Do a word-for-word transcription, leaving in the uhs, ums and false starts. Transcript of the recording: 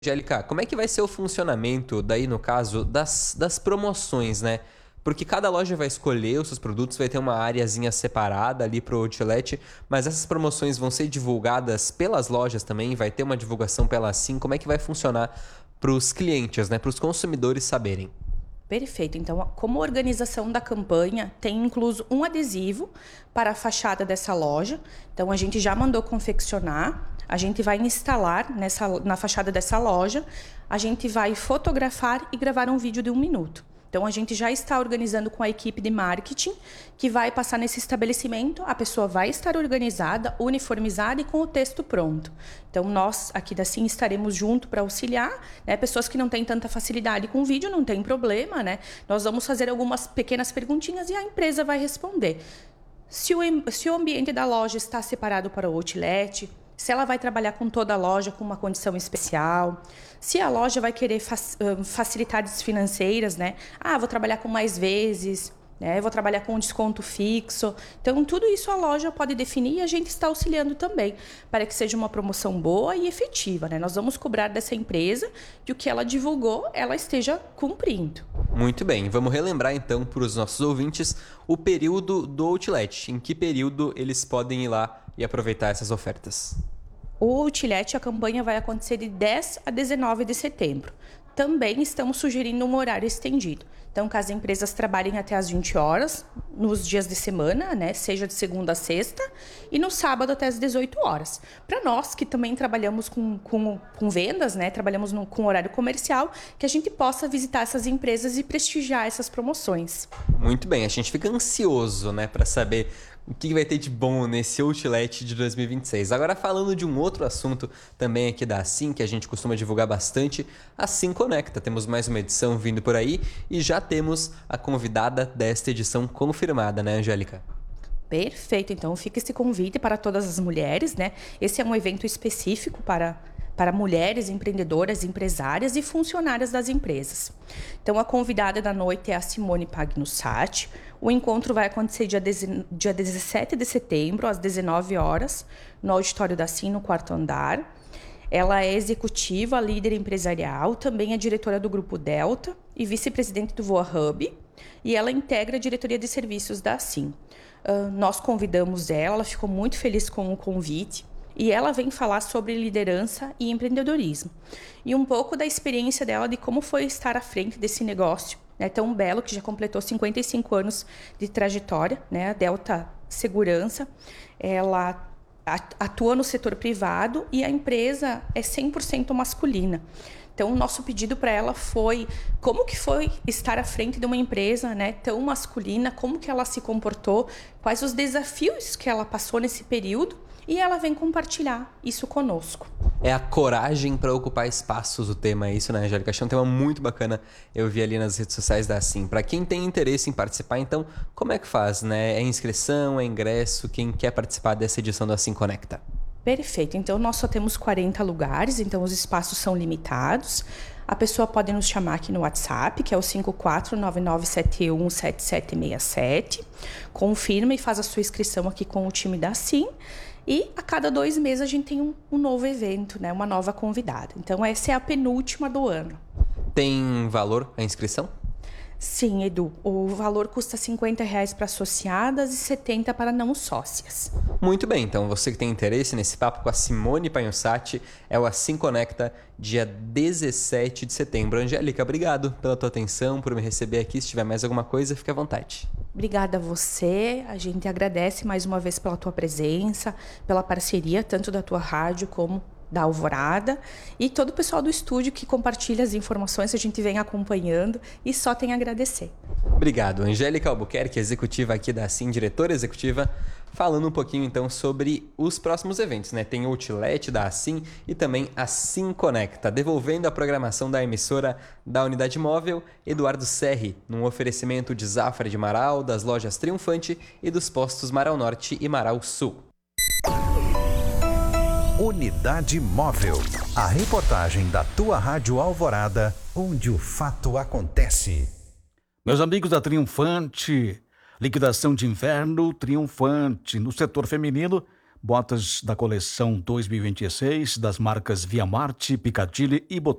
Angélica, como é que vai ser o funcionamento daí, no caso, das, das promoções, né? Porque cada loja vai escolher os seus produtos, vai ter uma areazinha separada ali pro outlet, mas essas promoções vão ser divulgadas pelas lojas também? Vai ter uma divulgação pela Assim? Como é que vai funcionar para os clientes, né? Para os consumidores saberem? Perfeito. Então, como organização da campanha, tem incluso um adesivo para a fachada dessa loja. Então, a gente já mandou confeccionar. A gente vai instalar nessa, na fachada dessa loja. A gente vai fotografar e gravar um vídeo de um minuto. Então, a gente já está organizando com a equipe de marketing, que vai passar nesse estabelecimento. A pessoa vai estar organizada, uniformizada e com o texto pronto. Então, nós aqui da Sim estaremos junto para auxiliar, né? Pessoas que não têm tanta facilidade com vídeo, não tem problema, né? Nós vamos fazer algumas pequenas perguntinhas e a empresa vai responder. Se o, se o ambiente da loja está separado para o outlet, se ela vai trabalhar com toda a loja com uma condição especial, se a loja vai querer facilidades financeiras, né? Ah, vou trabalhar com mais vezes, né? Vou trabalhar com um desconto fixo. Então, tudo isso a loja pode definir e a gente está auxiliando também para que seja uma promoção boa e efetiva, né? Nós vamos cobrar dessa empresa que o que ela divulgou, ela esteja cumprindo. Muito bem, vamos relembrar então para os nossos ouvintes o período do outlet. Em que período eles podem ir lá e aproveitar essas ofertas? O outlet, a campanha vai acontecer de dez a dezenove de setembro. Também estamos sugerindo um horário estendido. Então, caso as empresas trabalhem até às vinte horas, nos dias de semana, né, seja de segunda a sexta, e no sábado até às dezoito horas. Para nós, que também trabalhamos com, com, com vendas, né, trabalhamos no, com horário comercial, que a gente possa visitar essas empresas e prestigiar essas promoções. Muito bem, a gente fica ansioso, né, para saber o que vai ter de bom nesse outlet de dois mil e vinte e seis. Agora, falando de um outro assunto também aqui da Assim, que a gente costuma divulgar bastante, a Assim Conecta. Temos mais uma edição vindo por aí e já temos a convidada desta edição confirmada, né, Angélica? Perfeito, então fica esse convite para todas as mulheres, né? Esse é um evento específico para, para mulheres empreendedoras, empresárias e funcionárias das empresas. Então, a convidada da noite é a Simone Pagnussati. O encontro vai acontecer dia, dia dezessete de setembro, às dezenove horas, no auditório da Assim, no quarto andar. Ela é executiva, líder empresarial, também é diretora do Grupo Delta e vice-presidente do Voa Hub. E ela integra a diretoria de serviços da Assim. Uh, nós convidamos ela, ela ficou muito feliz com o convite. E ela vem falar sobre liderança e empreendedorismo. E um pouco da experiência dela de como foi estar à frente desse negócio, né, tão belo, que já completou cinquenta e cinco anos de trajetória, né, a Delta Segurança. Ela atua no setor privado e a empresa é cem por cento masculina. Então, o nosso pedido para ela foi como que foi estar à frente de uma empresa, né, tão masculina, como que ela se comportou, quais os desafios que ela passou nesse período, e ela vem compartilhar isso conosco. É a coragem para ocupar espaços, o tema é isso, né, Angélica? Achei um tema muito bacana, eu vi ali nas redes sociais da Assim. Para quem tem interesse em participar, então, como é que faz, né? É inscrição, é ingresso? Quem quer participar dessa edição do Assim Conecta? Perfeito. Então, nós só temos quarenta lugares, então os espaços são limitados. A pessoa pode nos chamar aqui no WhatsApp, que é o cinco quatro nove nove sete um sete sete seis sete. Confirma e faz a sua inscrição aqui com o time da Assim. E a cada dois meses a gente tem um, um novo evento, né? Uma nova convidada. Então, essa é a penúltima do ano. Tem valor a inscrição? Sim, Edu. O valor custa cinquenta reais para associadas e setenta para não sócias. Muito bem, então você que tem interesse nesse papo com a Simone Pagnussati, é o Assim Conecta, dia dezessete de setembro. Angélica, obrigado pela tua atenção, por me receber aqui. Se tiver mais alguma coisa, fique à vontade. Obrigada a você. A gente agradece mais uma vez pela tua presença, pela parceria, tanto da tua rádio como da Alvorada, e todo o pessoal do estúdio que compartilha as informações, a gente vem acompanhando e só tem a agradecer. Obrigado. Angélica Albuquerque, executiva aqui da Assim, diretora executiva, falando um pouquinho então sobre os próximos eventos, né? Tem o Outlet da Assim e também a Assim Conecta, devolvendo a programação da emissora da Unidade Móvel Eduardo Serri, num oferecimento de Zafra de Marau, das lojas Triunfante e dos postos Marau Norte e Marau Sul. Unidade Móvel, a reportagem da tua Rádio Alvorada, onde o fato acontece. Meus amigos da Triunfante, liquidação de inverno Triunfante no setor feminino Botas da coleção dois mil e vinte e seis das marcas Via Marte, Piccadilly e Bottega.